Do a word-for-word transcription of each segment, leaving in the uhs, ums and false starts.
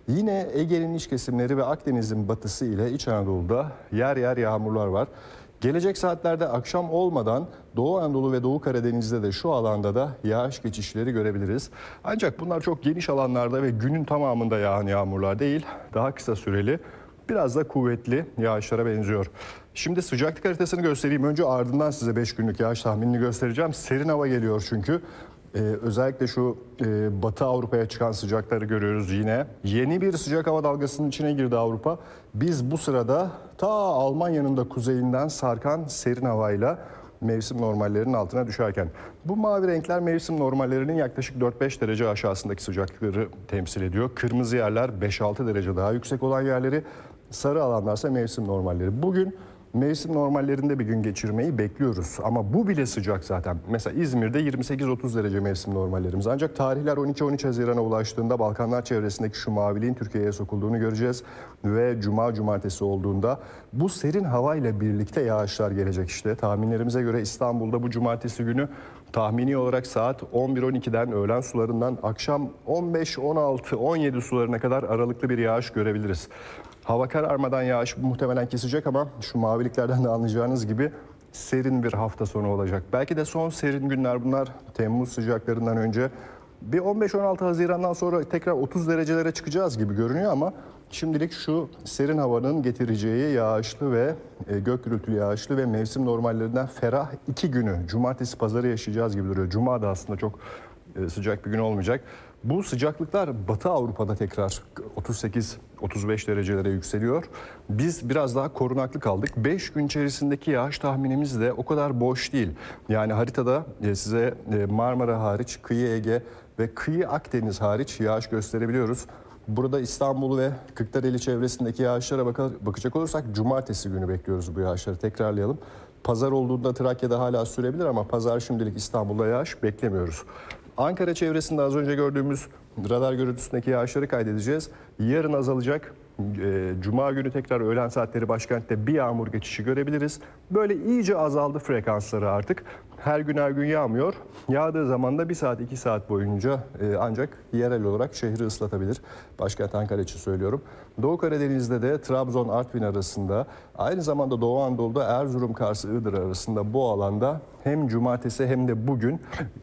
Yine Ege'nin iç kesimleri ve Akdeniz'in batısı ile İç Anadolu'da yer yer yağmurlar var. Gelecek saatlerde akşam olmadan Doğu Anadolu ve Doğu Karadeniz'de de şu alanda da yağış geçişleri görebiliriz. Ancak bunlar çok geniş alanlarda ve günün tamamında yağan yağmurlar değil, daha kısa süreli, biraz da kuvvetli yağışlara benziyor. Şimdi sıcaklık haritasını göstereyim. Önce ardından size beş günlük yağış tahminini göstereceğim. Serin hava geliyor çünkü. Ee, özellikle şu e, Batı Avrupa'ya çıkan sıcakları görüyoruz yine. Yeni bir sıcak hava dalgasının içine girdi Avrupa. Biz bu sırada ta Almanya'nın da kuzeyinden sarkan serin havayla mevsim normallerinin altına düşerken. Bu mavi renkler mevsim normallerinin yaklaşık dört beş derece aşağısındaki sıcaklıkları temsil ediyor. Kırmızı yerler beş altı derece daha yüksek olan yerleri, sarı alanlarsa mevsim normalleri. Bugün mevsim normallerinde bir gün geçirmeyi bekliyoruz. Ama bu bile sıcak zaten. Mesela İzmir'de yirmi sekiz otuz derece mevsim normallerimiz. Ancak tarihler on iki on üç Haziran'a ulaştığında Balkanlar çevresindeki şu maviliğin Türkiye'ye sokulduğunu göreceğiz. Ve cuma cumartesi olduğunda bu serin havayla birlikte yağışlar gelecek işte. Tahminlerimize göre İstanbul'da bu cumartesi günü tahmini olarak saat on bir on ikiden öğlen sularından akşam on beş on altı on yedi sularına kadar aralıklı bir yağış görebiliriz. Hava kararmadan yağış muhtemelen kesecek ama şu maviliklerden de anlayacağınız gibi serin bir hafta sonu olacak. Belki de son serin günler bunlar, Temmuz sıcaklarından önce. Bir on beş on altı Haziran'dan sonra tekrar otuz derecelere çıkacağız gibi görünüyor ama şimdilik şu serin havanın getireceği yağışlı ve e, gök gürültülü yağışlı ve mevsim normallerinden ferah iki günü, cumartesi pazarı yaşayacağız gibi duruyor. Cuma da aslında çok e, sıcak bir gün olmayacak. Bu sıcaklıklar Batı Avrupa'da tekrar otuz sekiz otuz beş derecelere yükseliyor. Biz biraz daha korunaklı kaldık. beş gün içerisindeki yağış tahminimiz de o kadar boş değil. Yani haritada size Marmara hariç, kıyı Ege ve kıyı Akdeniz hariç yağış gösterebiliyoruz. Burada İstanbul ve Kırklareli çevresindeki yağışlara bakacak olursak cumartesi günü bekliyoruz bu yağışları. Tekrarlayalım. Pazar olduğunda Trakya'da hala sürebilir ama pazar şimdilik İstanbul'da yağış beklemiyoruz. Ankara çevresinde az önce gördüğümüz radar görüntüsündeki yağışları kaydedeceğiz. Yarın azalacak. Cuma günü tekrar öğlen saatleri başkentte bir yağmur geçişi görebiliriz. Böyle iyice azaldı frekansları artık. Her gün her gün yağmıyor. Yağdığı zaman da bir saat iki saat boyunca ancak yerel olarak şehri ıslatabilir. Başkent Ankara için söylüyorum. Doğu Karadeniz'de de Trabzon Artvin arasında, aynı zamanda Doğu Anadolu'da Erzurum Kars Iğdır arasında bu alanda hem cumartesi hem de bugün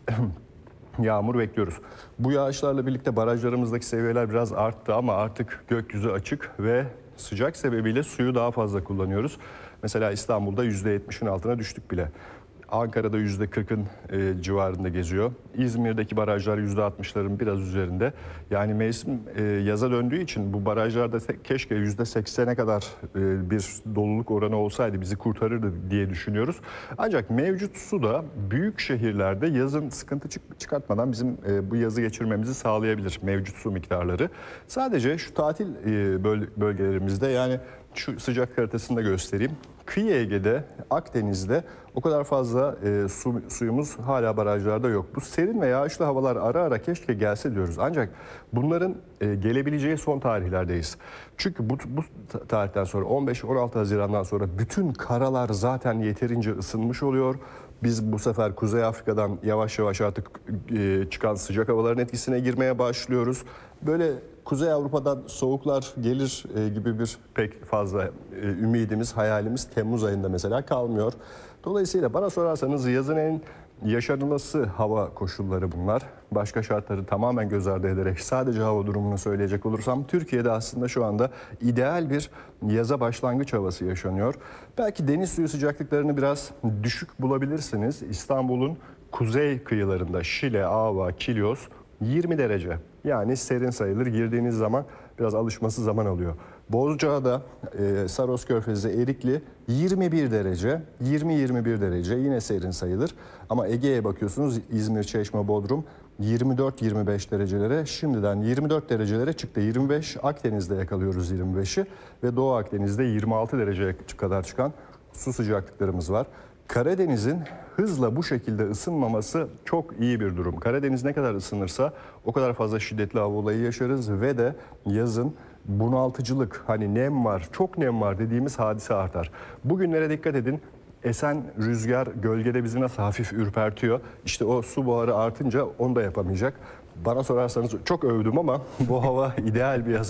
yağmur bekliyoruz. Bu yağışlarla birlikte barajlarımızdaki seviyeler biraz arttı ama artık gökyüzü açık ve sıcak sebebiyle suyu daha fazla kullanıyoruz. Mesela İstanbul'da yüzde yetmişin altına düştük bile. Ankara'da yüzde kırkın e, civarında geziyor. İzmir'deki barajlar yüzde altmışların biraz üzerinde. Yani mevsim e, yaza döndüğü için bu barajlarda keşke yüzde seksene kadar e, bir doluluk oranı olsaydı bizi kurtarırdı diye düşünüyoruz. Ancak mevcut su da büyük şehirlerde yazın sıkıntı çık çıkartmadan bizim e, bu yazı geçirmemizi sağlayabilir mevcut su miktarları. Sadece şu tatil e, böl bölgelerimizde, yani şu sıcak haritasını da göstereyim. Kıyı Ege'de, Akdeniz'de o kadar fazla e, su, suyumuz hala barajlarda yok. Bu serin ve yağışlı havalar ara ara keşke gelse diyoruz. Ancak bunların e, gelebileceği son tarihlerdeyiz. Çünkü bu, bu tarihten sonra on beş on altı Haziran'dan sonra bütün karalar zaten yeterince ısınmış oluyor. Biz bu sefer Kuzey Afrika'dan yavaş yavaş artık e, çıkan sıcak havaların etkisine girmeye başlıyoruz. Böyle Kuzey Avrupa'dan soğuklar gelir e, gibi bir pek fazla e, ümidimiz, hayalimiz Temmuz ayında mesela kalmıyor. Dolayısıyla bana sorarsanız yazın en yaşanılası hava koşulları bunlar. Başka şartları tamamen göz ardı ederek sadece hava durumunu söyleyecek olursam Türkiye'de aslında şu anda ideal bir yaza başlangıç havası yaşanıyor. Belki deniz suyu sıcaklıklarını biraz düşük bulabilirsiniz. İstanbul'un kuzey kıyılarında Şile, Ava, Kilyos yirmi derece. Yani serin sayılır. Girdiğiniz zaman biraz alışması zaman alıyor. Bozcaada, e, Saros Körfezi, Erikli yirmi bir derece, yirmi yirmi bir derece yine serin sayılır. Ama Ege'ye bakıyorsunuz, İzmir, Çeşme, Bodrum yirmi dört yirmi beş derecelere, şimdiden yirmi dört derecelere çıktı. yirmi beş Akdeniz'de yakalıyoruz yirmi beşi ve Doğu Akdeniz'de yirmi altı dereceye kadar çıkan su sıcaklıklarımız var. Karadeniz'in hızla bu şekilde ısınmaması çok iyi bir durum. Karadeniz ne kadar ısınırsa o kadar fazla şiddetli hava olayı yaşarız ve de yazın bunaltıcılık, hani nem var, çok nem var dediğimiz hadise artar. Bugünlere dikkat edin. Esen rüzgar gölgede bizi nasıl hafif ürpertiyor. İşte o su buharı artınca onu da yapamayacak. Bana sorarsanız çok övdüm ama bu hava ideal bir yaz.